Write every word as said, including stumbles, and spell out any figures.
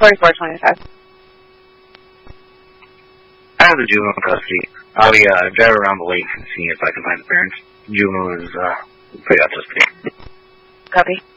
forty-four twenty-five. I have the juvenile in custody. I'll be uh, drive around the lake and see if I can find the parents. Juvenile is uh, pretty autistic. Copy.